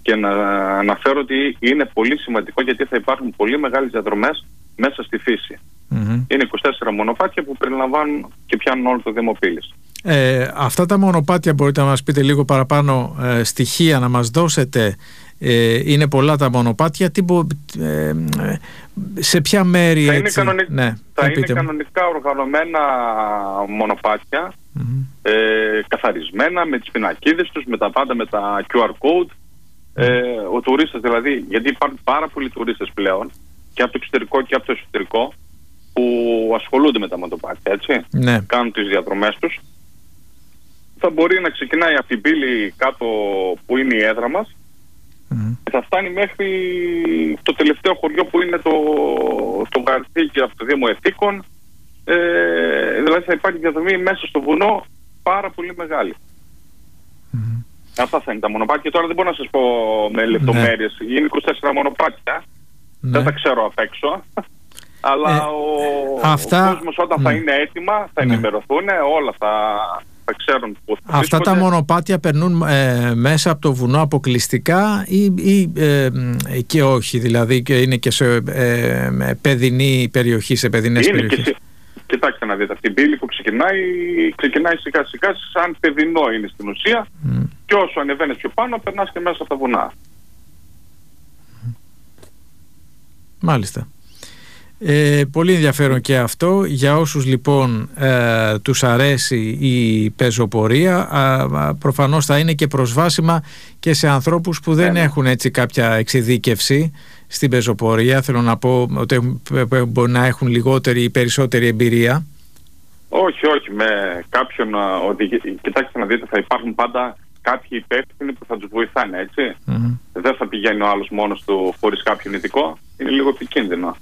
Και να αναφέρω ότι είναι πολύ σημαντικό, γιατί θα υπάρχουν πολύ μεγάλες διαδρομές μέσα στη φύση. Είναι 24 μονοπάτια που περιλαμβάνουν και πιάνουν όλο το Δήμο Πύλης. Αυτά τα μονοπάτια, μπορείτε να μας πείτε λίγο παραπάνω στοιχεία, να μας δώσετε? Είναι πολλά τα μονοπάτια, σε ποια μέρη θα έτσι? Είναι κανονικά οργανωμένα μονοπάτια, καθαρισμένα, με τις πινακίδες τους, με τα πάντα, με τα QR code. Ο τουρίστας δηλαδή, γιατί υπάρχουν πάρα πολλοί τουρίστες πλέον και από το εξωτερικό και από το εσωτερικό που ασχολούνται με τα μονοπάτια, έτσι, κάνουν τις διαδρομές τους, θα μπορεί να ξεκινάει από την Πύλη κάτω που είναι η έδρα μας και θα φτάνει μέχρι το τελευταίο χωριό που είναι το Γαρδίκι από το Δήμο Εθήκων. Δηλαδή θα υπάρχει διαδρομή μέσα στο βουνό πάρα πολύ μεγάλη. Αυτά θα είναι τα μονοπάτια. Τώρα δεν μπορώ να σας πω με λεπτομέρειες. Είναι 24 μονοπάτια. Δεν τα ξέρω απ' έξω. Αλλά ο κόσμος όταν θα είναι έτοιμα θα ενημερωθούν. Όλα θα ξέρουν που θα αυτά βρίσκονται. Τα μονοπάτια περνούν μέσα από το βουνό αποκλειστικά ή και όχι? Δηλαδή και είναι και σε παιδινή περιοχή, σε παιδινές περιοχές? Κοιτάξτε να δείτε, αυτή την Πύλη που ξεκινάει σιγά σιγά σαν παιδινό είναι στην ουσία, και όσο ανεβαίνεις πιο πάνω περνάς και μέσα από τα βουνά. Μάλιστα. Πολύ ενδιαφέρον και αυτό. Για όσους λοιπόν τους αρέσει η πεζοπορία, προφανώς θα είναι και προσβάσιμα και σε ανθρώπους που δεν έχουν έτσι κάποια εξειδίκευση στην πεζοπορία. Θέλω να πω ότι μπορεί να έχουν λιγότερη ή περισσότερη εμπειρία. Όχι, με κάποιον κοιτάξτε να δείτε, θα υπάρχουν πάντα κάποιοι υπεύθυνοι που θα τους βοηθάνε, έτσι. Δεν θα πηγαίνει ο άλλος μόνος του χωρίς κάποιον ειδικό. Είναι λίγο επικίνδυνο.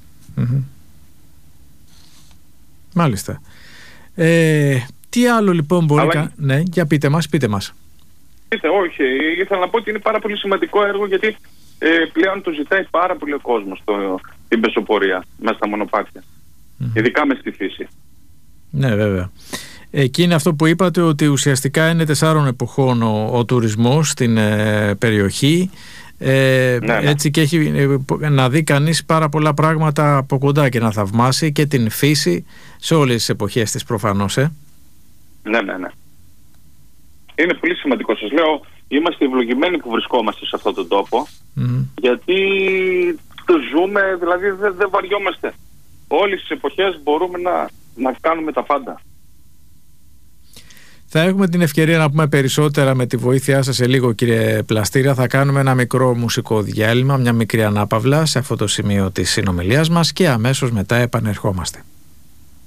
Μάλιστα. Τι άλλο λοιπόν μπορεί ναι, για πείτε μας. Όχι, ήθελα να πω ότι είναι πάρα πολύ σημαντικό έργο, γιατί πλέον το ζητάει πάρα πολύ ο κόσμος την πεζοπορία μέσα στα μονοπάτια, ειδικά μες στη φύση. Ναι, βέβαια. Εκεί είναι αυτό που είπατε, ότι ουσιαστικά είναι 4 εποχών ο τουρισμός στην περιοχή. Έτσι, και έχει να δει κανείς πάρα πολλά πράγματα από κοντά και να θαυμάσει και την φύση σε όλες τις εποχές της προφανώς. Ναι. Είναι πολύ σημαντικό, σας λέω. Είμαστε ευλογημένοι που βρισκόμαστε σε αυτόν τον τόπο, γιατί το ζούμε, δηλαδή δεν βαριόμαστε. Όλες τις εποχές μπορούμε να κάνουμε τα πάντα. Θα έχουμε την ευκαιρία να πούμε περισσότερα με τη βοήθειά σας σε λίγο, κύριε Πλαστήρα. Θα κάνουμε ένα μικρό μουσικό διάλειμμα, μια μικρή ανάπαυλα σε αυτό το σημείο της συνομιλίας μας και αμέσως μετά επανερχόμαστε.